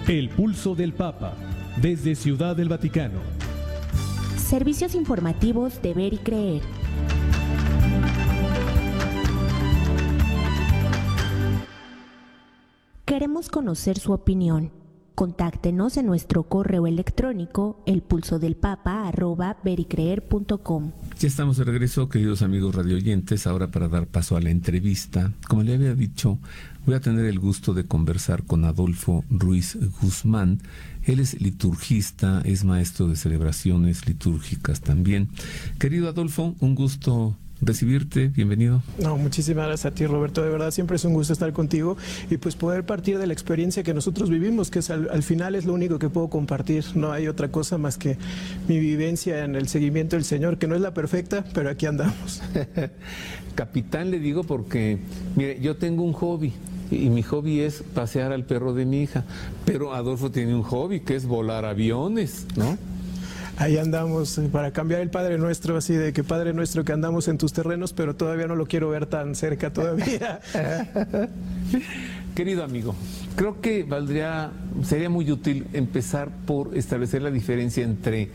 El Pulso del Papa, desde Ciudad del Vaticano. Servicios informativos de Ver y Creer. Queremos conocer su opinión. Contáctenos en nuestro correo electrónico elpulsodelpapa@verycreer.com. Ya estamos de regreso, queridos amigos radioyentes, ahora para dar paso a la entrevista. Como le había dicho, voy a tener el gusto de conversar con Adolfo Ruiz Guzmán. Él es liturgista, es maestro de celebraciones litúrgicas también. Querido Adolfo, un gusto recibirte, bienvenido. No, muchísimas gracias a ti, Roberto, de verdad siempre es un gusto estar contigo y pues poder partir de la experiencia que nosotros vivimos, que es al final es lo único que puedo compartir, no hay otra cosa más que mi vivencia en el seguimiento del Señor, que no es la perfecta, pero aquí andamos. Capitán le digo porque, mire, yo tengo un hobby. Y mi hobby es pasear al perro de mi hija, pero Adolfo tiene un hobby que es volar aviones, ¿no? Ahí andamos para cambiar el Padre Nuestro, así de que Padre Nuestro que andamos en tus terrenos, pero todavía no lo quiero ver tan cerca todavía. Querido amigo, creo que sería muy útil empezar por establecer la diferencia entre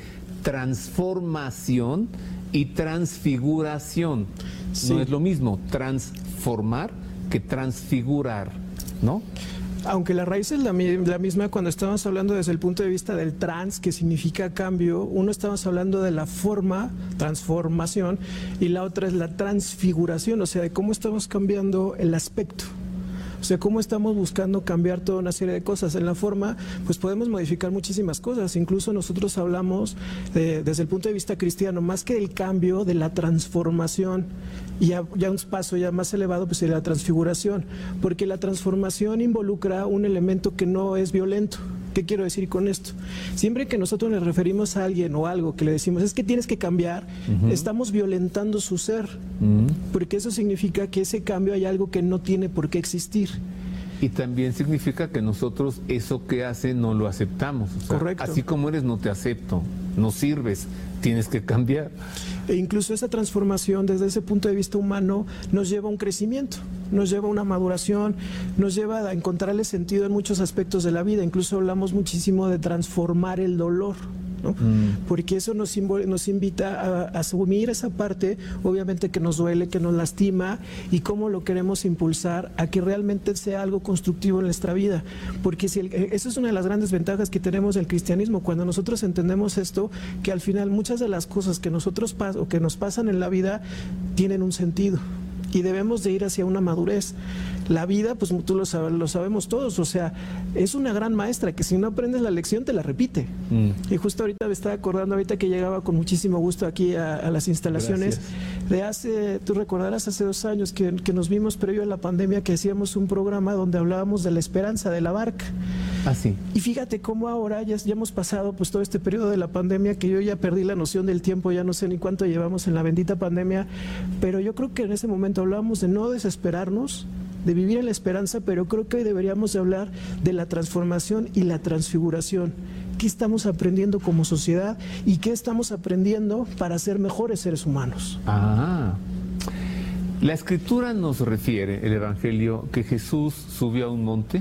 transformación y transfiguración. Sí. No es lo mismo transformar que transfigurar, ¿no? Aunque la raíz es la misma, cuando estamos hablando desde el punto de vista del trans, que significa cambio, uno estamos hablando de la forma, transformación, y la otra es la transfiguración, o sea, de cómo estamos cambiando el aspecto. O sea, cómo estamos buscando cambiar toda una serie de cosas. En la forma, pues podemos modificar muchísimas cosas. Incluso nosotros hablamos desde el punto de vista cristiano, más que del cambio, de la transformación. Y ya un paso ya más elevado, pues sería la transfiguración. Porque la transformación involucra un elemento que no es violento. ¿Qué quiero decir con esto? Siempre que nosotros le referimos a alguien o algo que le decimos, es que tienes que cambiar, estamos violentando su ser. Porque eso significa que ese cambio hay algo que no tiene por qué existir. Y también significa que nosotros eso que hace no lo aceptamos. O sea, correcto. Así como eres, no te acepto, no sirves, tienes que cambiar. E incluso esa transformación desde ese punto de vista humano nos lleva a un crecimiento, nos lleva a una maduración, nos lleva a encontrarle sentido en muchos aspectos de la vida. Incluso hablamos muchísimo de transformar el dolor, ¿no? Porque eso nos invita a asumir esa parte, obviamente que nos duele, que nos lastima, y cómo lo queremos impulsar a que realmente sea algo constructivo en nuestra vida. Porque esa es una de las grandes ventajas que tenemos del cristianismo, cuando nosotros entendemos esto, que al final muchas de las cosas que que nos pasan en la vida tienen un sentido. Y debemos de ir hacia una madurez. La vida, pues tú lo sabemos todos, o sea, es una gran maestra que si no aprendes la lección te la repite. Y justo ahorita me estaba acordando, ahorita que llegaba con muchísimo gusto aquí a las instalaciones, tú recordarás hace 2 años que nos vimos previo a la pandemia, que hacíamos un programa donde hablábamos de la esperanza de la barca. Así. Y fíjate cómo ahora ya hemos pasado pues todo este periodo de la pandemia, que yo ya perdí la noción del tiempo, ya no sé ni cuánto llevamos en la bendita pandemia, pero yo creo que en ese momento hablábamos de no desesperarnos, de vivir en la esperanza, pero creo que hoy deberíamos de hablar de la transformación y la transfiguración. ¿Qué estamos aprendiendo como sociedad y qué estamos aprendiendo para ser mejores seres humanos? La Escritura nos refiere, el Evangelio, que Jesús subió a un monte,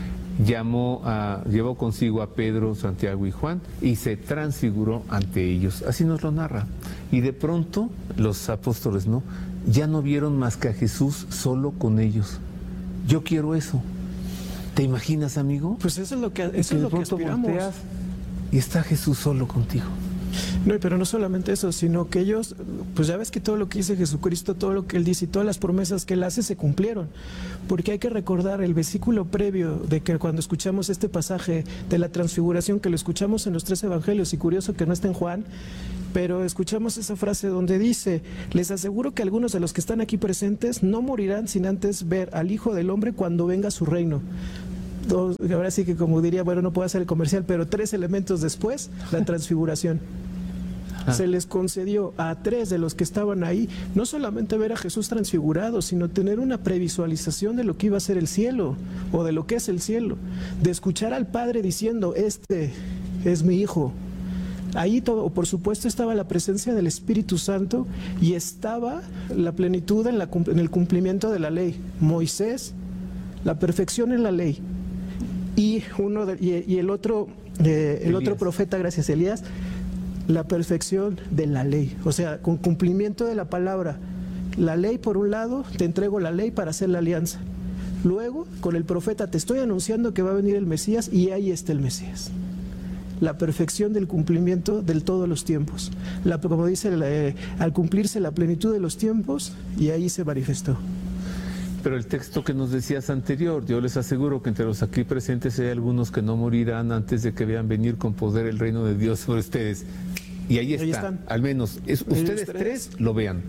llevó consigo a Pedro, Santiago y Juan y se transfiguró ante ellos. Así nos lo narra. Y de pronto los apóstoles ya no vieron más que a Jesús solo con ellos. Yo quiero eso. ¿Te imaginas, amigo? Pues eso es lo que aspiramos. Y está Jesús solo contigo. No, pero no solamente eso, sino que ellos, pues ya ves que todo lo que dice Jesucristo, todo lo que Él dice y todas las promesas que Él hace se cumplieron. Porque hay que recordar el versículo previo de que cuando escuchamos este pasaje de la transfiguración, que lo escuchamos en los 3 evangelios, y curioso que no está en Juan, pero escuchamos esa frase donde dice: les aseguro que algunos de los que están aquí presentes no morirán sin antes ver al Hijo del Hombre cuando venga a su reino. Ahora sí que, como diría, bueno, no puedo hacer el comercial, pero 3 elementos después, la transfiguración. Se les concedió a 3 de los que estaban ahí no solamente ver a Jesús transfigurado, sino tener una previsualización de lo que iba a ser el cielo, o de lo que es el cielo, de escuchar al Padre diciendo: este es mi Hijo. Ahí todo, por supuesto, estaba la presencia del Espíritu Santo y estaba la plenitud en el cumplimiento de la ley. Moisés, la perfección en la ley. y el otro profeta, gracias Elías, la perfección de la ley, o sea, con cumplimiento de la palabra. La ley por un lado, te entrego la ley para hacer la alianza. Luego, con el profeta, te estoy anunciando que va a venir el Mesías y ahí está el Mesías. La perfección del cumplimiento de todos los tiempos. Como dice, al cumplirse la plenitud de los tiempos, y ahí se manifestó. Pero el texto que nos decías anterior, yo les aseguro que entre los aquí presentes hay algunos que no morirán antes de que vean venir con poder el reino de Dios sobre ustedes. Y ahí están. Al menos ustedes tres lo vean.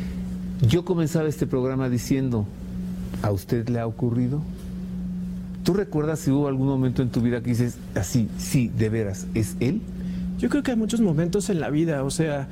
Yo comenzaba este programa diciendo, ¿a usted le ha ocurrido? ¿Tú recuerdas si hubo algún momento en tu vida que dices, así, sí, de veras, es él? Yo creo que hay muchos momentos en la vida, o sea,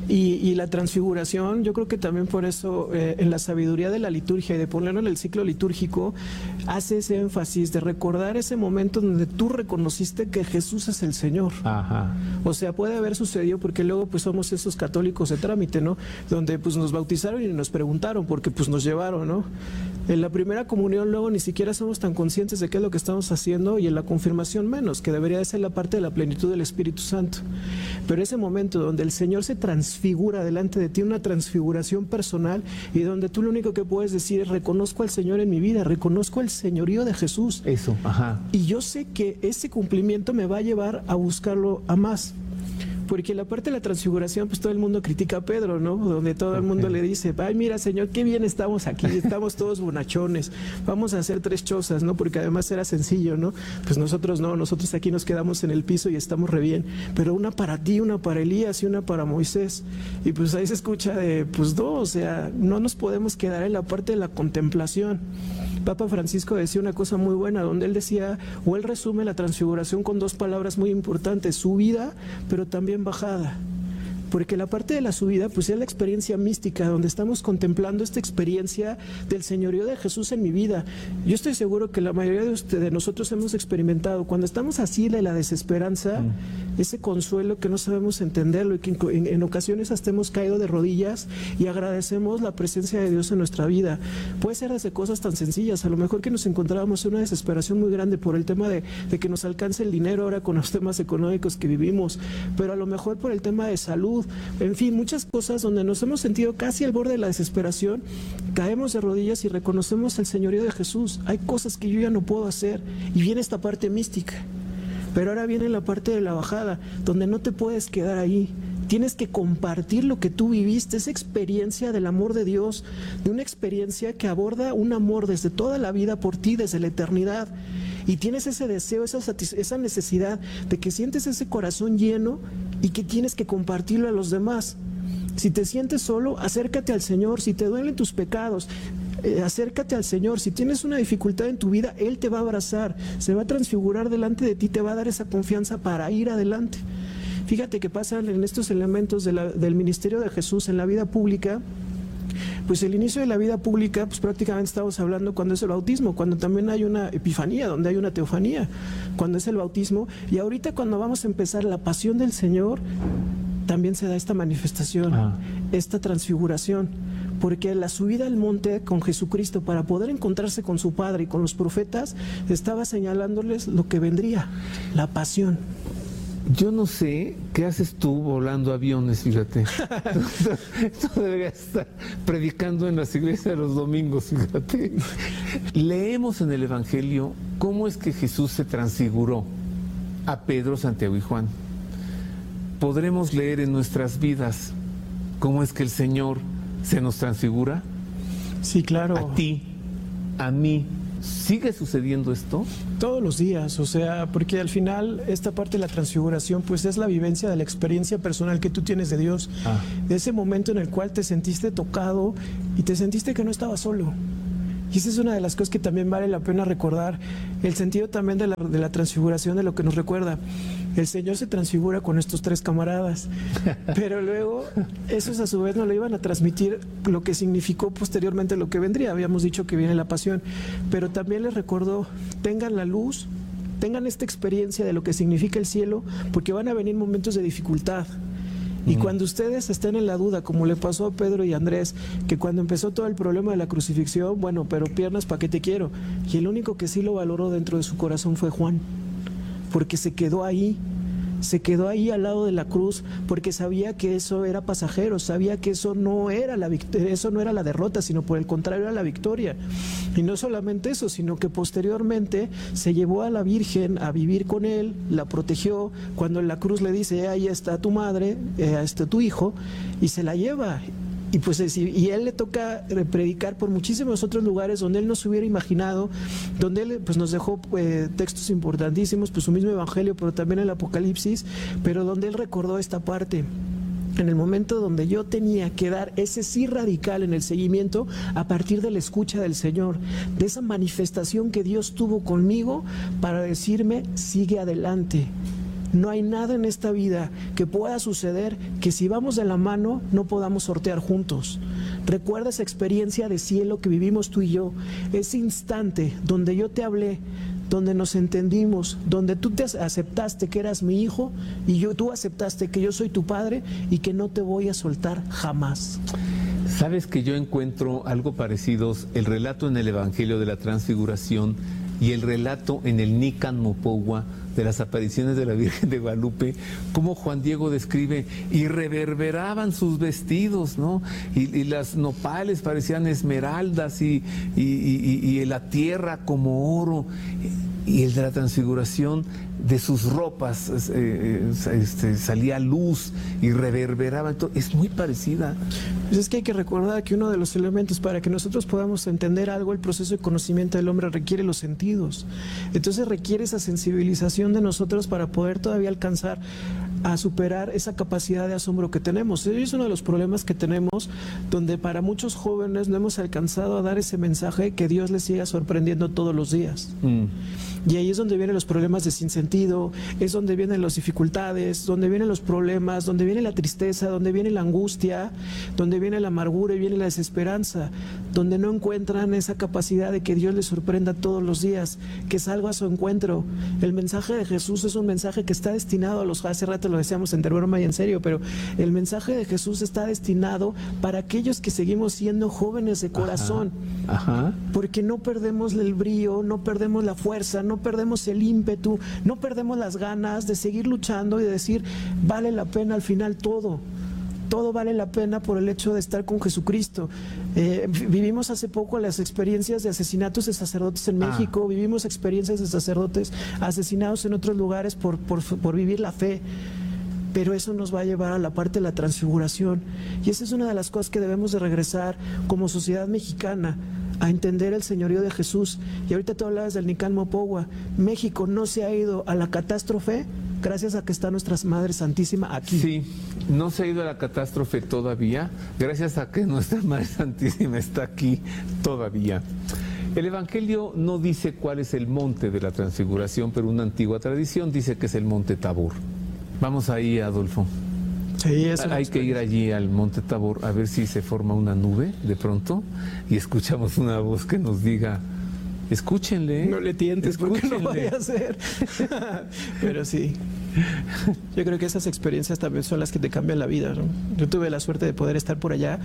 y la transfiguración, yo creo que también por eso en la sabiduría de la liturgia y de ponerlo en el ciclo litúrgico, hace ese énfasis de recordar ese momento donde tú reconociste que Jesús es el Señor. Ajá. O sea, puede haber sucedido porque luego pues somos esos católicos de trámite, ¿no? Donde pues nos bautizaron y nos preguntaron porque pues nos llevaron, ¿no? En la primera comunión luego ni siquiera somos tan conscientes de qué es lo que estamos haciendo, y en la confirmación menos, que debería ser la parte de la plenitud del Espíritu Santo. Pero ese momento donde el Señor se transfigura delante de ti, una transfiguración personal, y donde tú lo único que puedes decir es: reconozco al Señor en mi vida, reconozco el señorío de Jesús. Eso, ajá. Y yo sé que ese cumplimiento me va a llevar a buscarlo a más. Porque la parte de la transfiguración, pues todo el mundo critica a Pedro, ¿no? Donde todo el mundo le dice: ay, mira, Señor, qué bien estamos aquí, estamos todos bonachones, vamos a hacer 3 chozas, ¿no? Porque además era sencillo, ¿no? Pues nosotros no, nosotros aquí nos quedamos en el piso y estamos re bien, pero una para ti, una para Elías y una para Moisés. Y pues ahí se escucha de, pues no, o sea, no nos podemos quedar en la parte de la contemplación. Papa Francisco decía una cosa muy buena, donde él decía, o él resume la transfiguración con 2 palabras muy importantes: subida, pero también bajada. Porque la parte de la subida pues es la experiencia mística, donde estamos contemplando esta experiencia del señorío de Jesús en mi vida. Yo estoy seguro que la mayoría de nosotros hemos experimentado, cuando estamos así de la desesperanza, ese consuelo que no sabemos entenderlo, y que en ocasiones hasta hemos caído de rodillas y agradecemos la presencia de Dios en nuestra vida. Puede ser desde cosas tan sencillas, a lo mejor que nos encontrábamos en una desesperación muy grande por el tema de que nos alcance el dinero ahora con los temas económicos que vivimos, pero a lo mejor por el tema de salud. En fin, muchas cosas donde nos hemos sentido casi al borde de la desesperación, caemos de rodillas y reconocemos el señorío de Jesús. Hay cosas que yo ya no puedo hacer, y viene esta parte mística. Pero ahora viene la parte de la bajada, donde no te puedes quedar ahí. Tienes que compartir lo que tú viviste, esa experiencia del amor de Dios, de una experiencia que aborda un amor desde toda la vida por ti, desde la eternidad. Y tienes ese deseo, esa necesidad de que sientes ese corazón lleno y que tienes que compartirlo a los demás. Si te sientes solo, acércate al Señor. Si te duelen tus pecados, acércate al Señor. Si tienes una dificultad en tu vida, Él te va a abrazar, se va a transfigurar delante de ti, te va a dar esa confianza para ir adelante. Fíjate que pasan en estos elementos del ministerio de Jesús en la vida pública. Pues el inicio de la vida pública, pues prácticamente estamos hablando cuando es el bautismo, cuando también hay una epifanía, donde hay una teofanía, cuando es el bautismo. Y ahorita cuando vamos a empezar la pasión del Señor, también se da esta manifestación, esta transfiguración. Porque la subida al monte con Jesucristo, para poder encontrarse con su Padre y con los profetas, estaba señalándoles lo que vendría, la pasión. Yo no sé qué haces tú volando aviones, fíjate. Tú deberías estar predicando en las iglesias los domingos, fíjate. Leemos en el Evangelio cómo es que Jesús se transfiguró a Pedro, Santiago y Juan. ¿Podremos leer en nuestras vidas cómo es que el Señor se nos transfigura? Sí, claro. A ti, a mí. ¿Sigue sucediendo esto? Todos los días, o sea, porque al final esta parte de la transfiguración pues es la vivencia de la experiencia personal que tú tienes de Dios, de ese momento en el cual te sentiste tocado y te sentiste que no estabas solo. Y esa es una de las cosas que también vale la pena recordar, el sentido también de la transfiguración, de lo que nos recuerda. El Señor se transfigura con estos 3 camaradas, pero luego esos a su vez no le iban a transmitir lo que significó posteriormente lo que vendría. Habíamos dicho que viene la pasión, pero también les recordó: tengan la luz, tengan esta experiencia de lo que significa el cielo, porque van a venir momentos de dificultad. Y cuando ustedes estén en la duda, como le pasó a Pedro y Andrés, que cuando empezó todo el problema de la crucifixión, bueno, pero piernas, ¿para qué te quiero? Y el único que sí lo valoró dentro de su corazón fue Juan, porque se quedó ahí al lado de la cruz, porque sabía que eso era pasajero, sabía que eso no era eso no era la derrota, sino por el contrario era la victoria. Y no solamente eso, sino que posteriormente se llevó a la Virgen a vivir con él, la protegió, cuando en la cruz le dice, ahí está tu madre, está tu hijo, y se la lleva. Y pues y él le toca predicar por muchísimos otros lugares donde él no se hubiera imaginado, donde él pues nos dejó textos importantísimos, pues su mismo evangelio, pero también el Apocalipsis, pero donde él recordó esta parte. En el momento donde yo tenía que dar ese sí radical en el seguimiento a partir de la escucha del Señor, de esa manifestación que Dios tuvo conmigo para decirme, sigue adelante. No hay nada en esta vida que pueda suceder que si vamos de la mano no podamos sortear juntos. Recuerda esa experiencia de cielo que vivimos tú y yo, ese instante donde yo te hablé, donde nos entendimos, donde tú te aceptaste que eras mi hijo y tú aceptaste que yo soy tu padre y que no te voy a soltar jamás. Sabes que yo encuentro algo parecido, el relato en el Evangelio de la Transfiguración y el relato en el Nican Mopogua de las apariciones de la Virgen de Guadalupe, como Juan Diego describe, y reverberaban sus vestidos, ¿no? Y las nopales parecían esmeraldas y la tierra como oro. Y el de la Transfiguración, de sus ropas salía luz y reverberaba. Entonces, es muy parecida. Pues es que hay que recordar que uno de los elementos para que nosotros podamos entender algo, el proceso de conocimiento del hombre requiere los sentidos. Entonces requiere esa sensibilización de nosotros para poder todavía alcanzar a superar esa capacidad de asombro que tenemos. Es uno de los problemas que tenemos, donde para muchos jóvenes no hemos alcanzado a dar ese mensaje que Dios les siga sorprendiendo todos los días. Y ahí es donde vienen los problemas de sinsentido, es donde vienen las dificultades, donde vienen los problemas, donde viene la tristeza, donde viene la angustia, donde viene la amargura y viene la desesperanza, donde no encuentran esa capacidad de que Dios les sorprenda todos los días, que salga a su encuentro. El mensaje de Jesús es un mensaje que está destinado a los, hace rato lo decíamos entre broma y en serio, pero el mensaje de Jesús está destinado para aquellos que seguimos siendo jóvenes de corazón, porque no perdemos el brillo, no perdemos la fuerza, no perdemos el ímpetu, no perdemos las ganas de seguir luchando y de decir, vale la pena al final todo vale la pena por el hecho de estar con Jesucristo. Vivimos hace poco las experiencias de asesinatos de sacerdotes en México, vivimos experiencias de sacerdotes asesinados en otros lugares por vivir la fe. Pero eso nos va a llevar a la parte de la transfiguración, y esa es una de las cosas que debemos de regresar como sociedad mexicana, a entender el señorío de Jesús. Y ahorita tú hablabas del Nican Mopogua. México no se ha ido a la catástrofe gracias a que está nuestra Madre Santísima aquí. Sí, no se ha ido a la catástrofe todavía, gracias a que nuestra Madre Santísima está aquí todavía. El Evangelio no dice cuál es el monte de la Transfiguración, pero una antigua tradición dice que es el monte Tabor. Vamos ahí, Adolfo. Sí, hay que ir allí al monte Tabor a ver si se forma una nube de pronto y escuchamos una voz que nos diga, escúchenle. No le tientes porque no vaya a ser. Pero sí, yo creo que esas experiencias también son las que te cambian la vida, ¿no? Yo tuve la suerte de poder estar por allá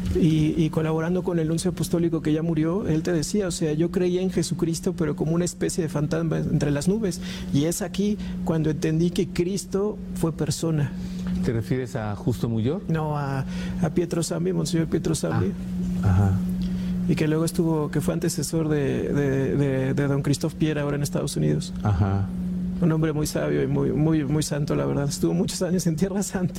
y colaborando con el nuncio apostólico que ya murió. Él te decía, o sea, yo creía en Jesucristo pero como una especie de fantasma entre las nubes, y es aquí cuando entendí que Cristo fue persona. ¿Te refieres a Justo Muyor? No, a Pietro Zambi, Monseñor Pietro Zambi. Y que luego que fue antecesor de don Christophe Pierre ahora en Estados Unidos. Un hombre muy sabio y muy santo, la verdad. Estuvo muchos años en Tierra Santa.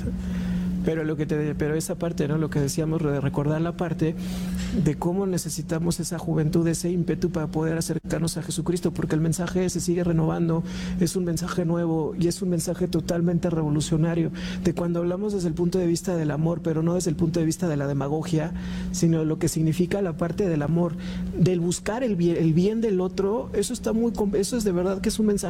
Pero esa parte, ¿no? Lo que decíamos, de recordar la parte de cómo necesitamos esa juventud, ese ímpetu para poder acercarnos a Jesucristo, porque el mensaje se sigue renovando, es un mensaje nuevo y es un mensaje totalmente revolucionario, de cuando hablamos desde el punto de vista del amor, pero no desde el punto de vista de la demagogia, sino lo que significa la parte del amor, del buscar el bien del otro. Eso es de verdad que es un mensaje